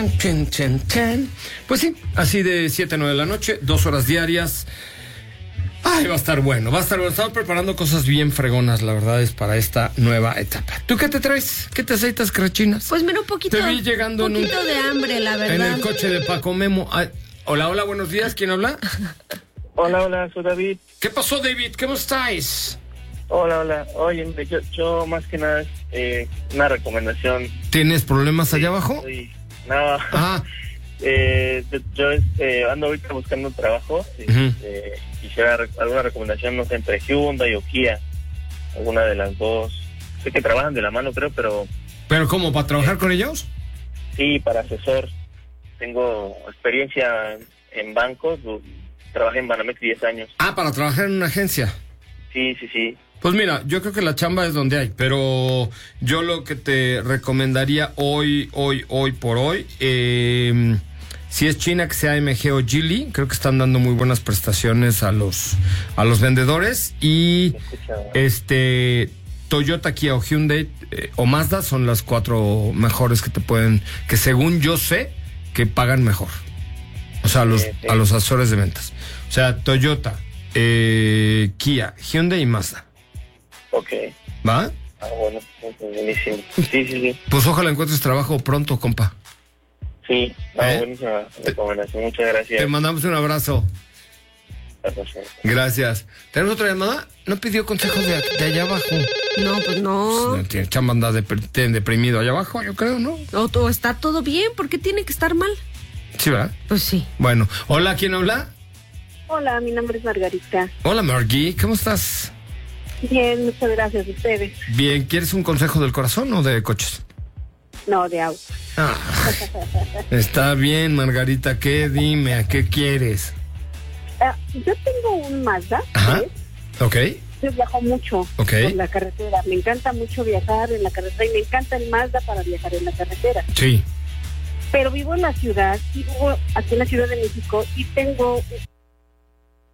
Chen, chen, chen. Pues sí, así de 7 a 9 de la noche, 2 horas diarias. Ay, va a estar bueno, Estamos preparando cosas bien fregonas, la verdad, es para esta nueva etapa. ¿Tú qué te traes? ¿Qué te aceitas, crechinas? Pues mira, un poquito. Te vi llegando un poquito de hambre, la verdad. En el coche de Paco Memo. Ay, hola, buenos días. ¿Quién habla? Hola, soy David. ¿Qué pasó, David? ¿Cómo estáis? Hola. Oye, yo más que nada, una recomendación. ¿Tienes problemas allá abajo? No. Ah. Yo ando ahorita buscando trabajo. Quisiera alguna recomendación, no sé, entre Hyundai o Kia. Alguna de las dos. Sé que trabajan de la mano, creo, pero... ¿Pero cómo? ¿Para trabajar con ellos? Sí, para asesor. Tengo experiencia en bancos. Trabajé en Banamex 10 años. Ah, para trabajar en una agencia. Sí. Pues mira, yo creo que la chamba es donde hay, pero yo lo que te recomendaría hoy por hoy, si es China, que sea MG o Geely, creo que están dando muy buenas prestaciones a los vendedores, y Toyota, Kia o Hyundai o Mazda son las 4 mejores que según yo sé, que pagan mejor. O sea, a los asesores de ventas. O sea, Toyota, Kia, Hyundai y Mazda. Ok. ¿Va? Bueno, buenísimo. Sí. Pues ojalá encuentres trabajo pronto, compa. Sí, buenísima recomendación. Muchas gracias. Te mandamos un abrazo. Gracias. ¿Tenemos otra llamada? ¿No pidió consejos de allá abajo? No, pues no. No tiene chamba, anda deprimido allá abajo, yo creo, ¿no? O está todo bien, ¿por qué tiene que estar mal? Sí, ¿verdad? Pues sí. Bueno, hola, ¿quién habla? Hola, mi nombre es Margarita. Hola, Margui, ¿cómo estás? Bien, muchas gracias a ustedes. Bien, ¿quieres un consejo del corazón o de coches? No, de auto. Está bien, Margarita, dime, ¿a qué quieres? Yo tengo un Mazda. Ajá, ok. Yo viajo mucho por la carretera. Me encanta mucho viajar en la carretera y me encanta el Mazda para viajar en la carretera. Sí. Pero vivo en la ciudad, y vivo aquí en la Ciudad de México, y tengo